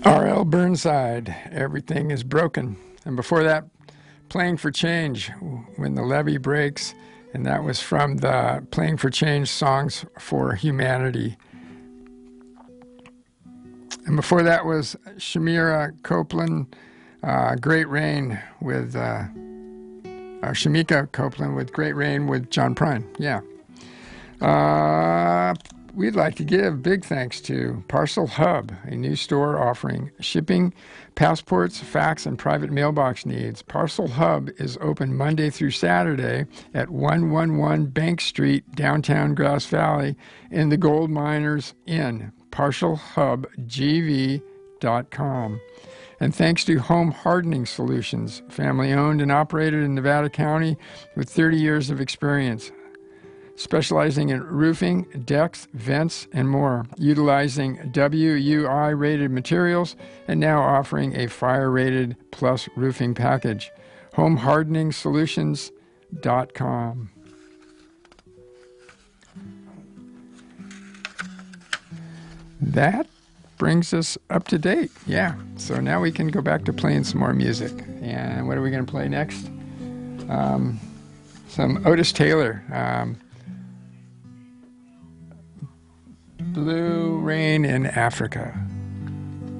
R.L. Burnside, Everything is Broken. And before that, Playing for Change, When the Levee Breaks. And that was from the Playing for Change Songs for Humanity. And before that was Shamira Copeland, Great Rain with, Shamika Copeland with Great Rain with John Prine. Yeah. We'd like to give big thanks to Parcel Hub, a new store offering shipping, passports, fax, and private mailbox needs. Parcel Hub is open Monday through Saturday at 111 Bank Street, downtown Grass Valley, in the Gold Miners Inn. ParcelHubGV.com. And thanks to Home Hardening Solutions, family owned and operated in Nevada County with 30 years of experience, specializing in roofing, decks, vents, and more, utilizing WUI-rated materials, and now offering a fire-rated plus roofing package. HomeHardeningsolutions.com. That brings us up to date. Yeah, so now we can go back to playing some more music. And what are we going to play next? Some Otis Taylor. Blue Rain in Africa.